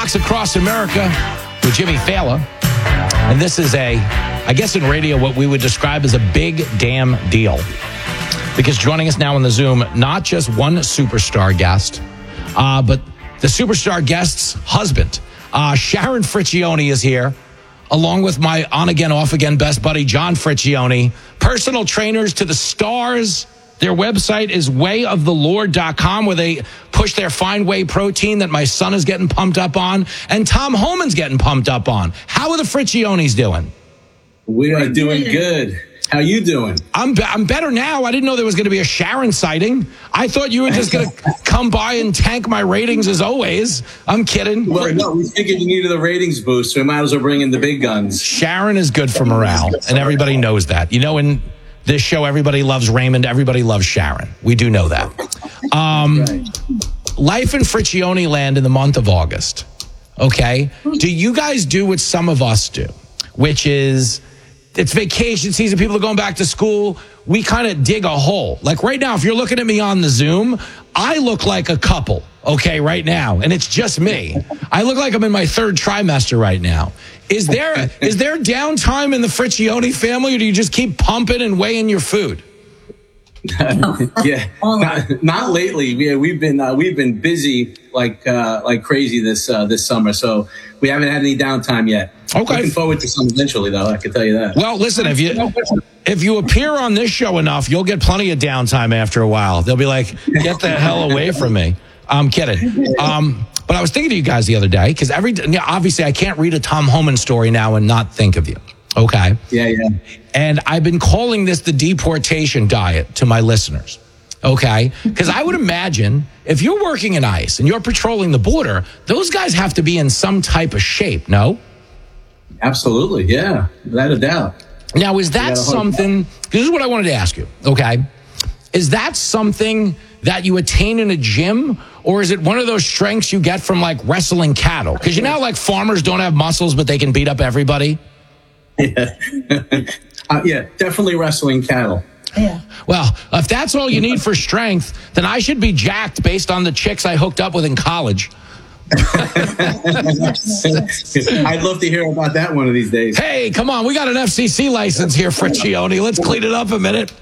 Fox Across America with Jimmy Fallon. And this is I guess in radio, what we would describe as a big damn deal. Because joining us now on the Zoom, not just one superstar guest, but the superstar guest's husband. Sharon Friccione is here, along with my on-again, off-again best buddy, John Friccione. Personal trainers to the stars. Their website is wayoftheLord.com, where they push their fine whey protein that my son is getting pumped up on, and Tom Homan's getting pumped up on. How are the Fricciones doing? We are doing good. How you doing? I'm better now. I didn't know there was going to be a Sharon sighting. I thought you were just going to come by and tank my ratings as always. I'm kidding. Well, no, we figured you needed a ratings boost, so we might as well bring in the big guns. Sharon is good for morale, and everybody knows that. You know, in this show, everybody loves Raymond. Everybody loves Sharon. We do know that. Life in Friccione land in the month of August. Okay? Do you guys do what some of us do, which is... It's vacation season. People are going back to school. We kind of dig a hole. Like right now, if you're looking at me on the Zoom, I look like a couple, okay, right now. And it's just me. I look like I'm in my third trimester right now. Is there downtime in the Friccione family, or do you just keep pumping and weighing your food? Yeah, not lately. Yeah, we've been busy like crazy this summer. So we haven't had any downtime yet. Okay. Looking forward to some eventually, though. I can tell you that. Well, listen, if you appear on this show enough, you'll get plenty of downtime after a while. They'll be like, "Get the hell away from me." I'm kidding. But I was thinking of you guys the other day because obviously I can't read a Tom Homan story now and not think of you. Okay. Yeah. And I've been calling this the deportation diet to my listeners. Okay. Because I would imagine if you're working in ICE and you're patrolling the border, those guys have to be in some type of shape, no? Absolutely. Yeah. Without a doubt. Now, is that something, this is what I wanted to ask you. Okay. Is that something that you attain in a gym, or is it one of those strengths you get from like wrestling cattle? Because you know, like farmers don't have muscles, but they can beat up everybody. Yeah. Yeah, definitely wrestling cattle. Yeah. Well, if that's all you need for strength, then I should be jacked based on the chicks I hooked up with in college. I'd love to hear about that one of these days. Hey, come on. We got an FCC license here, Friccione. Let's clean it up a minute.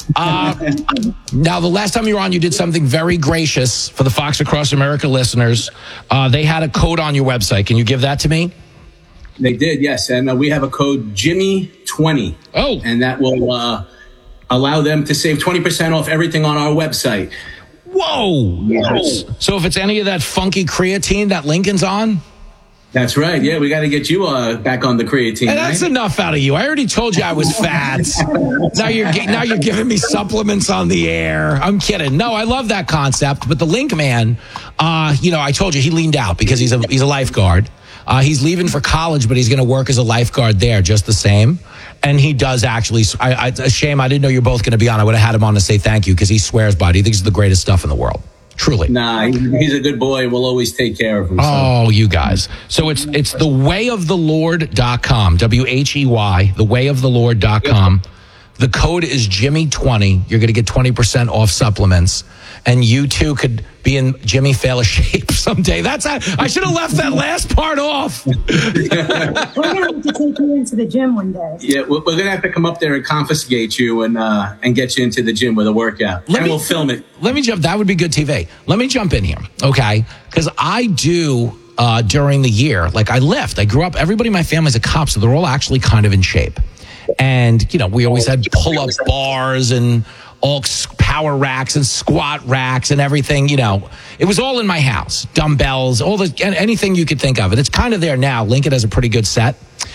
Now, the last time you were on, you did something very gracious for the Fox Across America listeners. They had a code on your website. Can you give that to me? They did, yes. And we have a code Jimmy20. Oh. And that will allow them to save 20% off everything on our website. Whoa. Yes. So if it's any of that funky creatine that Lincoln's on? That's right. Yeah, we got to get you back on the creatine. Hey, that's enough out of you. I already told you I was fat. Now you're giving me supplements on the air. I'm kidding. No, I love that concept. But the Link man, I told you he leaned out because he's a lifeguard. He's leaving for college, but he's going to work as a lifeguard there just the same. And he does actually. It's a shame I didn't know you were both going to be on. I would have had him on to say thank you because he swears by it. He thinks it's the greatest stuff in the world. Truly. Nah, he's a good boy. We'll always take care of him. Oh, you guys. So it's thewayoftheLord.com. WHEY, thewayoftheLord.com. The code is Jimmy20. You're going to get 20% off supplements. And you too could be in Jimmy Fallon shape someday. I should have left that last part off. We're going to have to take you into the gym one day. Yeah, we're going to have to come up there and confiscate you and get you into the gym with a workout. We'll film it. That would be good TV. Let me jump in here, okay? Because I do, during the year, like I lift. I grew up, everybody in my family's a cop, so they're all actually kind of in shape. And, we always had pull-up bars and all power racks and squat racks and everything, It was all in my house. Dumbbells, anything you could think of. And it's kind of there now. Lincoln has a pretty good set.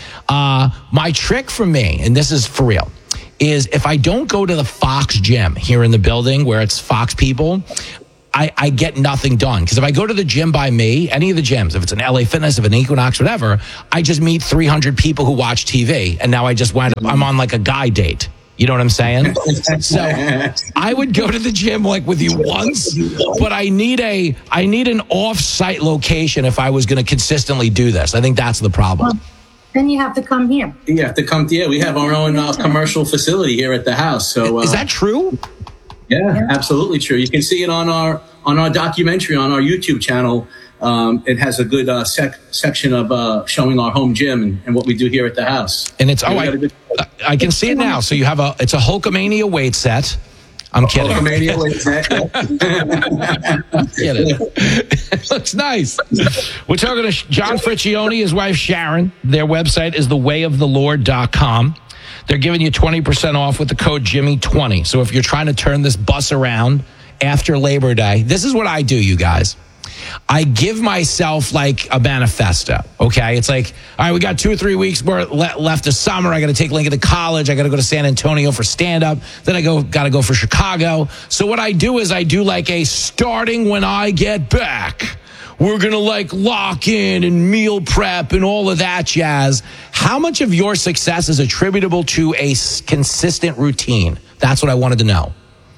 My trick for me, and this is for real, is if I don't go to the Fox gym here in the building where it's Fox people, I get nothing done. Because if I go to the gym by me, any of the gyms, if it's an LA Fitness, if an Equinox, whatever, I just meet 300 people who watch TV. And now I just wind up, I'm on like a guy date. You know what I'm saying? So I would go to the gym like with you once, but I need an off-site location if I was going to consistently do this. I think that's the problem. Then you have to come here. You have to come here. We have our own commercial facility here at the house. So is that true? Yeah, absolutely true. You can see it on our documentary on our YouTube channel. it has a good section of showing our home gym and what we do here at the house. And it's I can see it now. So you have it's a Hulkamania weight set. I'm kidding. Hulkamania weight set. I'm kidding. It looks nice. We're talking to John Friccione, his wife Sharon. Their website is thewayoftheLord.com. They're giving you 20% off with the code Jimmy20. So if you're trying to turn this bus around after Labor Day, this is what I do, you guys. I give myself like a manifesto, okay? It's like, all right, we got 2 or 3 weeks more left of summer. I got to take Lincoln to college. I got to go to San Antonio for stand-up. Then I got to go for Chicago. So what I do is I do like a starting when I get back. We're going to like lock in and meal prep and all of that jazz. How much of your success is attributable to a consistent routine? That's what I wanted to know.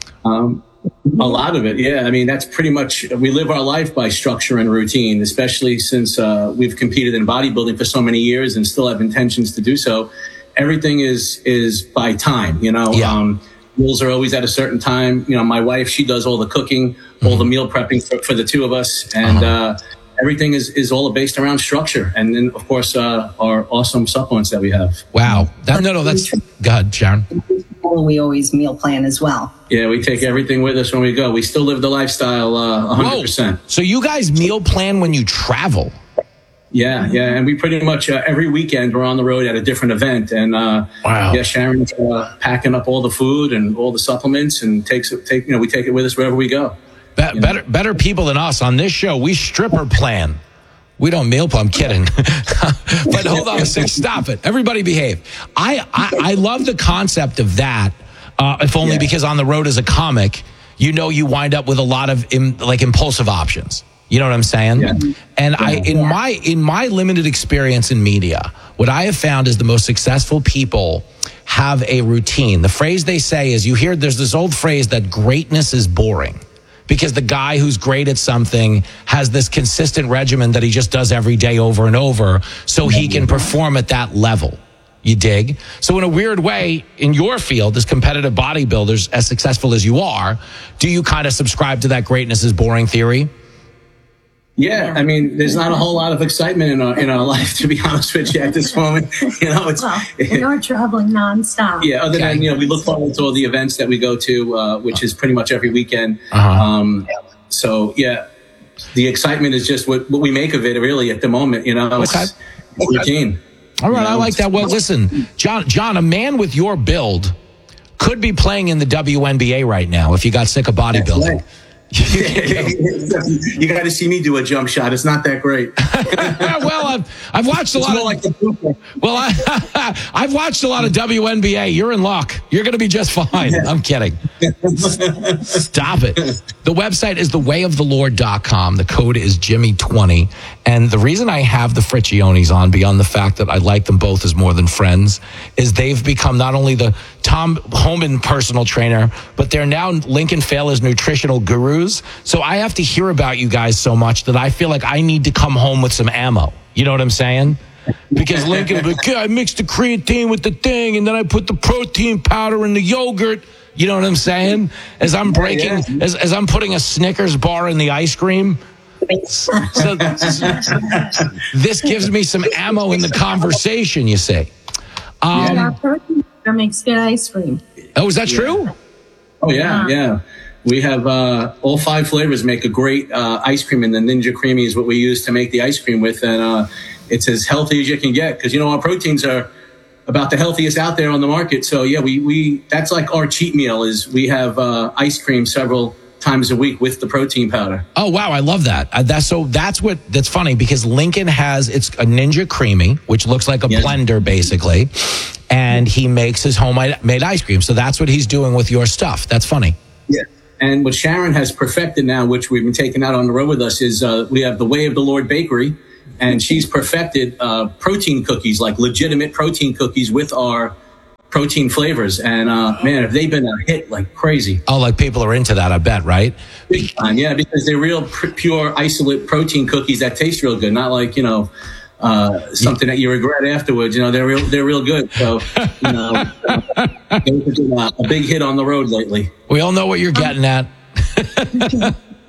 A lot of it, yeah. I mean, that's pretty much, we live our life by structure and routine, especially since we've competed in bodybuilding for so many years and still have intentions to do so. Everything is by time, you know. Yeah. Meals are always at a certain time. You know, my wife, she does all the cooking, all the meal prepping for the two of us. And everything is all based around structure. And then, of course, our awesome supplements that we have. Wow. No, that's... Go ahead, Sharon. We always meal plan as well. Yeah, we take everything with us when we go. We still live the lifestyle 100%. Whoa. So you guys meal plan when you travel? Yeah. And we pretty much every weekend we're on the road at a different event. And wow. Yeah, Sharon's packing up all the food and all the supplements and we take it with us wherever we go. Better people than us on this show. We stripper plan. We don't meal plan. I'm kidding. But hold on a second. Stop it. Everybody behave. I love the concept of that, if only because on the road as a comic, you know, you wind up with a lot of impulsive options. You know what I'm saying? Yeah. And in my limited experience in media, what I have found is the most successful people have a routine. The phrase they say is, there's this old phrase that greatness is boring. Because the guy who's great at something has this consistent regimen that he just does every day over and over so he can perform at that level. You dig? So in a weird way, in your field, as competitive bodybuilders, as successful as you are, do you kind of subscribe to that greatness is boring theory? Yeah, I mean, there's not a whole lot of excitement in our life, to be honest with you, at this moment. You know, we are traveling nonstop. Yeah, other than we look forward to all the events that we go to, which is pretty much every weekend. So yeah, the excitement is just what we make of it, really, at the moment. You know, it's routine. All right, I like that. Well, listen, John, a man with your build could be playing in the WNBA right now if you got sick of bodybuilding. You got to see me do a jump shot. It's not that great. Well, I've watched a lot. I've watched a lot of WNBA. You're in luck. You're going to be just fine. I'm kidding. Stop it. The website is thewayoftheLord.com. The code is Jimmy20. And the reason I have the Fricciones on, beyond the fact that I like them both as more than friends, is they've become not only the Tom Homan personal trainer, but they're now Lincoln Failer's nutritional gurus. So I have to hear about you guys so much that I feel like I need to come home with some ammo. You know what I'm saying? Because Lincoln will be like, I mixed the creatine with the thing, and then I put the protein powder in the yogurt. You know what I'm saying? As I'm breaking, as I'm putting a Snickers bar in the ice cream. So this gives me some ammo in the conversation, you see. Protein powder makes good ice cream. Oh, is that true? Oh, yeah. We have all 5 flavors make a great ice cream, and the Ninja Creamy is what we use to make the ice cream with, and it's as healthy as you can get, because, you know, our proteins are about the healthiest out there on the market. So, yeah, we that's like our cheat meal is we have ice cream several times a week with the protein powder. Oh, wow. I love that. That's funny, because Lincoln it's a Ninja Creamy, which looks like a blender, basically, and he makes his homemade ice cream. So that's what he's doing with your stuff. That's funny. Yeah. And what Sharon has perfected now, which we've been taking out on the road with us, is we have the Way of the Lord Bakery, and she's perfected protein cookies, like legitimate protein cookies with our protein flavors. And man, have they been a hit like crazy. Oh, like people are into that, I bet, right? Big time, yeah, because they're real pure isolate protein cookies that taste real good, not like, you know, something that you regret afterwards. You know, they're real good. So, you know, they've been a big hit on the road lately. We all know what you're getting at.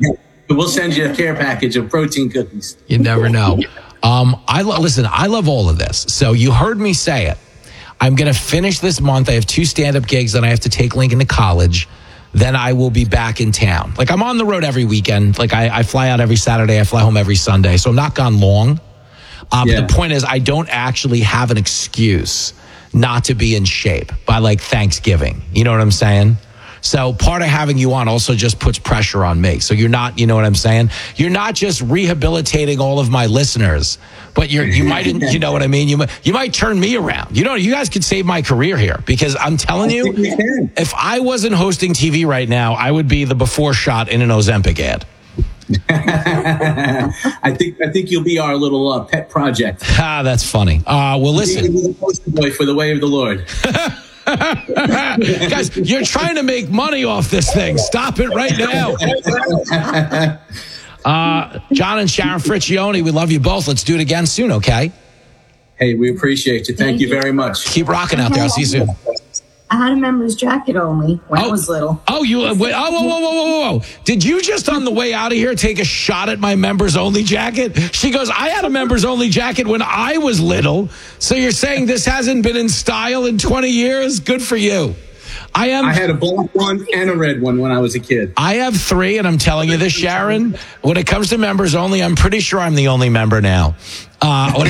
We'll send you a care package of protein cookies. You never know. I love all of this. So you heard me say it. I'm going to finish this month. I have 2 stand-up gigs, then I have to take Lincoln to college. Then I will be back in town. Like, I'm on the road every weekend. Like, I fly out every Saturday. I fly home every Sunday. So I'm not gone long. But the point is, I don't actually have an excuse not to be in shape by, like, Thanksgiving. You know what I'm saying? So part of having you on also just puts pressure on me. So you're not, you know what I'm saying? You're not just rehabilitating all of my listeners, but you might, you know what I mean? You might turn me around. You know, you guys could save my career here, because I'm telling you, if I wasn't hosting TV right now, I would be the before shot in an Ozempic ad. I think you'll be our little pet project. That's funny. Well, listen. You'll be the poster boy for the way of the Lord. Guys, you're trying to make money off this thing. Stop it right now. John and Sharon Friccione, we love you both. Let's do it again soon, okay? Hey, we appreciate you. Thank you very much. Keep rocking out there. I'll see you soon. I had a member's jacket only when I was little. Oh, whoa. Did you just on the way out of here take a shot at my members only jacket? She goes, I had a members only jacket when I was little. So you're saying this hasn't been in style in 20 years? Good for you. I had a black one and a red one when I was a kid. I have 3, and I'm telling you this, Sharon, when it comes to members only, I'm pretty sure I'm the only member now. When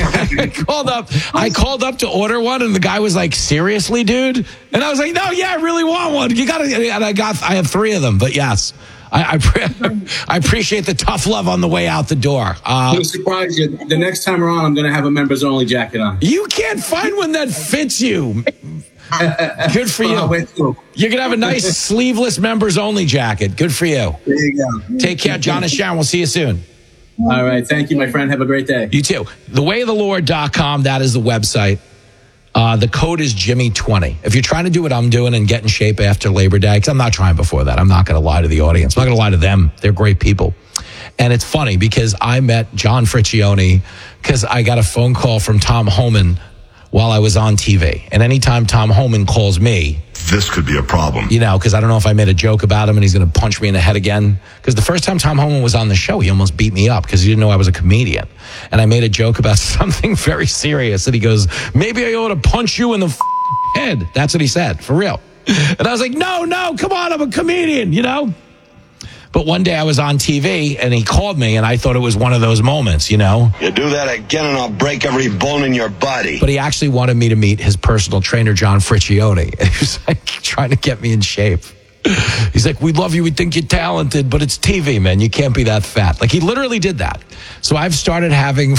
I called up to order one, and the guy was like, seriously, dude? And I was like, no, yeah, I really want one. You got to, and I have 3 of them, but yes. I appreciate the tough love on the way out the door. I'm surprised you. The next time around, I'm going to have a members only jacket on. You can't find one that fits you. Good for you. You're going to have a nice sleeveless members only jacket. Good for you. There you go. Take care, John and Sharon. We'll see you soon. All right. Thank you, my friend. Have a great day. You too. Thewayofthelord.com. That is the website. The code is Jimmy20. If you're trying to do what I'm doing and get in shape after Labor Day, because I'm not trying before that. I'm not going to lie to the audience. I'm not going to lie to them. They're great people. And it's funny because I met John Friccione because I got a phone call from Tom Homan while I was on TV. And anytime Tom Homan calls me, this could be a problem. You know, because I don't know if I made a joke about him and he's going to punch me in the head again. Because the first time Tom Homan was on the show, he almost beat me up because he didn't know I was a comedian. And I made a joke about something very serious. And he goes, maybe I ought to punch you in the head. That's what he said, for real. And I was like, no, come on, I'm a comedian, you know? But one day I was on TV and he called me and I thought it was one of those moments, you know? You do that again and I'll break every bone in your body. But he actually wanted me to meet his personal trainer, John Friccione. And he was like trying to get me in shape. He's like, we love you. We think you're talented, but it's TV, man. You can't be that fat. Like he literally did that. So I've started having...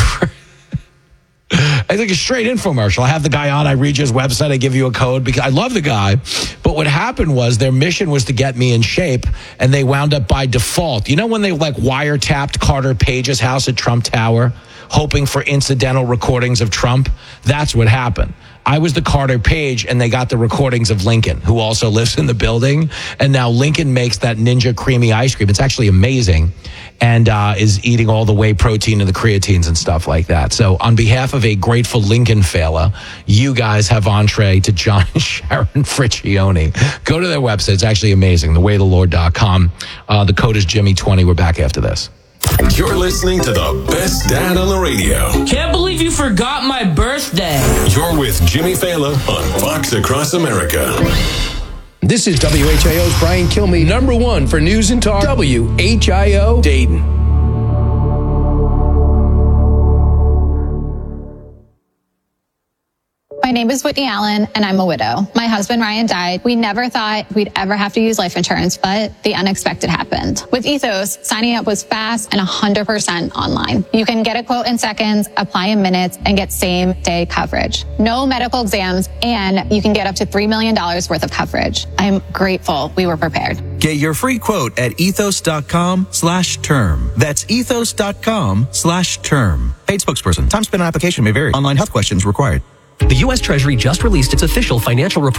I think a straight infomercial. I have the guy on, I read his website, I give you a code because I love the guy. But what happened was their mission was to get me in shape, and they wound up by default. You know when they like wiretapped Carter Page's house at Trump Tower, hoping for incidental recordings of Trump? That's what happened. I was the Carter Page, and they got the recordings of Lincoln, who also lives in the building. And now Lincoln makes that Ninja Creamy ice cream. It's actually amazing, and is eating all the whey protein and the creatines and stuff like that. So on behalf of a grateful Lincoln fella, you guys have entree to John and Sharon Friccione. Go to their website. It's actually amazing, thewayofthelord.com. The code is Jimmy20. We're back after this. You're listening to the best dad on the radio. Can't believe you forgot my birthday. You're with Jimmy Fallon on Fox Across America. This is WHIO's Brian Kilmeade, #1 for news and talk. WHIO Dayton. My name is Whitney Allen, and I'm a widow. My husband, Ryan, died. We never thought we'd ever have to use life insurance, but the unexpected happened. With Ethos, signing up was fast and 100% online. You can get a quote in seconds, apply in minutes, and get same-day coverage. No medical exams, and you can get up to $3 million worth of coverage. I'm grateful we were prepared. Get your free quote at ethos.com/term. That's ethos.com/term. Paid spokesperson. Time spent on application may vary. Online health questions required. The U.S. Treasury just released its official financial report.